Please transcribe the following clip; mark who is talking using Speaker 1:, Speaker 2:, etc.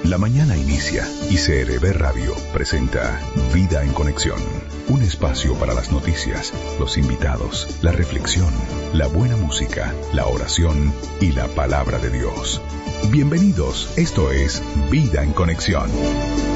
Speaker 1: La mañana inicia y CRB Radio presenta Vida en Conexión, un espacio para las noticias, los invitados, la reflexión, la buena música, la oración y la palabra de Dios. Bienvenidos, esto es Vida en Conexión.